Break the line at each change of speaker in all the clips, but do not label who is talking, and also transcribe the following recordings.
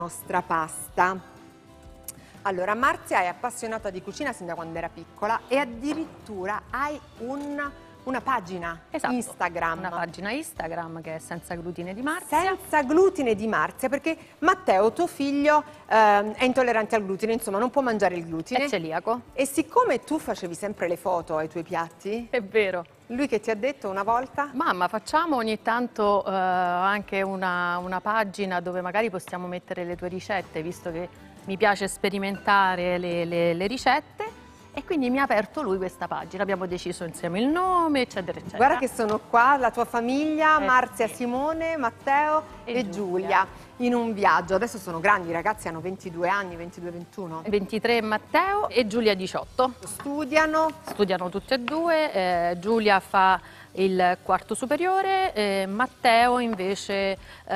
Nostra pasta. Allora, Marzia è appassionata di cucina sin da quando era piccola e addirittura hai una pagina Instagram.
Una pagina Instagram che è Senza glutine di Marzia.
Senza glutine di Marzia, perché Matteo, tuo figlio, è intollerante al glutine, insomma non può mangiare il glutine.
È celiaco.
E siccome tu facevi sempre le foto ai tuoi piatti,
È vero.
lui che ti ha detto una volta?
Mamma, facciamo ogni tanto anche una pagina dove magari possiamo mettere le tue ricette, visto che mi piace sperimentare le ricette. E quindi mi ha aperto lui questa pagina, abbiamo deciso insieme il nome, eccetera, eccetera.
Guarda che sono qua, la tua famiglia, Marzia,
sì.
Simone, Matteo e Giulia, in un viaggio. Adesso sono grandi, i ragazzi hanno 22 anni, 22-21.
23 Matteo e Giulia 18.
Studiano
Tutti e due, Giulia fa il quarto superiore, Matteo invece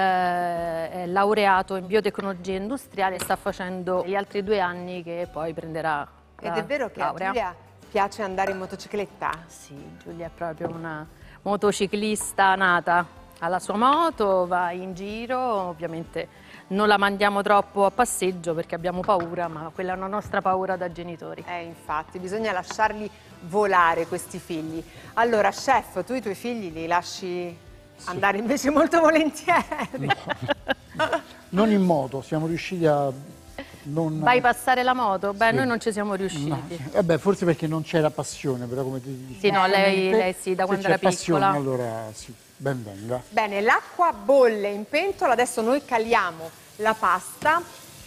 è laureato in biotecnologia industriale e sta facendo gli altri 2 anni che poi prenderà.
Ed è vero che a Giulia piace andare in motocicletta?
Sì, Giulia è proprio una motociclista nata. Ha la sua moto, va in giro, ovviamente non la mandiamo troppo a passeggio perché abbiamo paura, ma quella è una nostra paura da genitori.
Infatti, bisogna lasciarli volare questi figli. Allora, chef, tu i tuoi figli li lasci andare invece molto volentieri?
No. Non in moto, siamo riusciti a...
Bypassare la moto? Beh, sì. Noi non ci siamo riusciti.
No. Beh, forse perché non c'era passione, però come ti dici.
Sì, no, lei sì, da quando era piccola.
Passione, allora sì, ben venga.
Bene, l'acqua bolle in pentola, adesso noi caliamo la pasta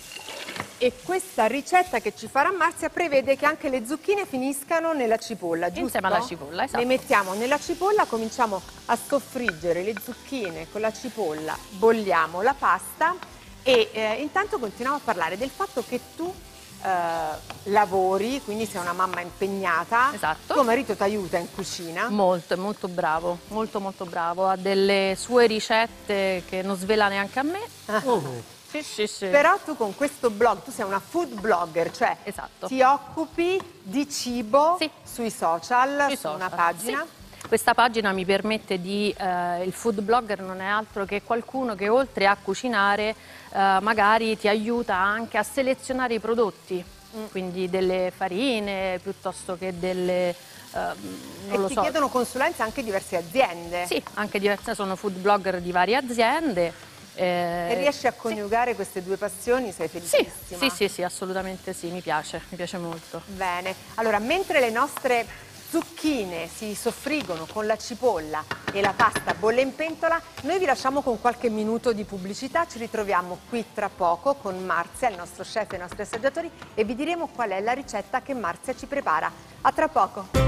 e questa ricetta che ci farà Marzia prevede che anche le zucchine finiscano nella cipolla, giusto?
Insieme alla cipolla, esatto.
Le mettiamo nella cipolla, cominciamo a soffriggere le zucchine con la cipolla, bolliamo la pasta. E intanto continuiamo a parlare del fatto che tu lavori, quindi sei una mamma impegnata.
Esatto.
Tuo marito ti aiuta in cucina.
Molto, è molto bravo, molto bravo. Ha delle sue ricette che non svela neanche a me. Sì.
Però tu con questo blog, tu sei una food blogger, cioè ti occupi di cibo sui social, su una pagina.
Sì. Questa pagina mi permette di... il food blogger non è altro che qualcuno che oltre a cucinare magari ti aiuta anche a selezionare i prodotti, quindi delle farine piuttosto che delle... non lo so.
Ti chiedono consulenza anche diverse aziende.
Sì, anche diverse, sono food blogger di varie aziende.
E riesci a coniugare queste due passioni? Sei felicissima?
Sì, assolutamente sì, mi piace molto.
Bene, allora mentre le nostre zucchine si soffriggono con la cipolla e la pasta bolle in pentola, noi vi lasciamo con qualche minuto di pubblicità, ci ritroviamo qui tra poco con Marzia, il nostro chef e i nostri assaggiatori, e vi diremo qual è la ricetta che Marzia ci prepara. A tra poco!